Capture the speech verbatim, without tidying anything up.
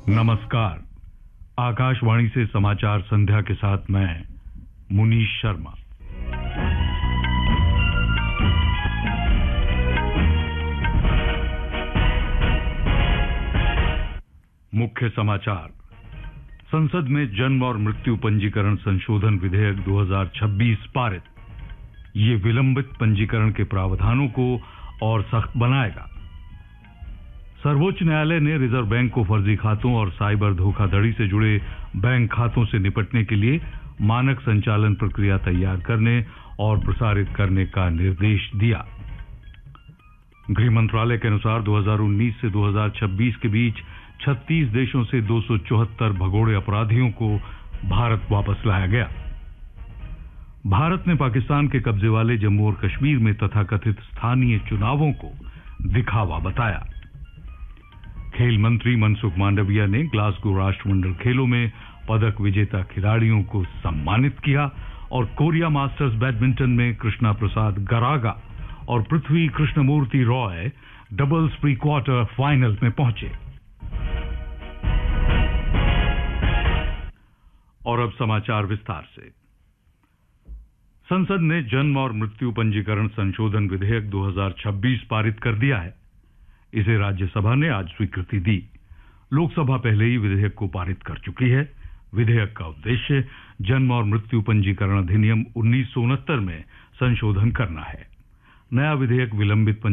नमस्कार। आकाशवाणी से समाचार संध्या के साथ मैं मुनीश शर्मा। मुख्य समाचार। संसद में जन्म और मृत्यु पंजीकरण संशोधन विधेयक दो हज़ार छब्बीस पारित। ये विलंबित पंजीकरण के प्रावधानों को और सख्त बनाएगा। सर्वोच्च न्यायालय ने रिजर्व बैंक को फर्जी खातों और साइबर धोखाधड़ी से जुड़े बैंक खातों से निपटने के लिए मानक संचालन प्रक्रिया तैयार करने और प्रसारित करने का निर्देश दिया। गृह मंत्रालय के अनुसार दो हज़ार उन्नीस से दो हज़ार छब्बीस के बीच छत्तीस देशों से दो सौ चौहत्तर भगोड़े अपराधियों को भारत वापस लाया गया। भारत ने पाकिस्तान के कब्जे वाले जम्मू और कश्मीर में तथाकथित स्थानीय चुनावों को दिखावा बताया। खेल मंत्री मनसुख मांडविया ने ग्लासगो राष्ट्रमंडल खेलों में पदक विजेता खिलाड़ियों को सम्मानित किया और कोरिया मास्टर्स बैडमिंटन में कृष्णा प्रसाद गरागा और पृथ्वी Krishnamurthy Roy doubles pre quarter final में पहुंचे। और अब समाचार विस्तार से। संसद ने जन्म और मृत्यु पंजीकरण संशोधन विधेयक दो हज़ार छब्बीस पारित कर दिया है। इसे राज्यसभा ने आज स्वीकृति दी। लोकसभा पहले ही विधेयक को पारित कर चुकी है। विधेयक का उद्देश्य जन्म और मृत्यु पंजीकरण अधिनियम उन्नीस सौ उनहत्तर में संशोधन करना है। नया विधेयक विलंबित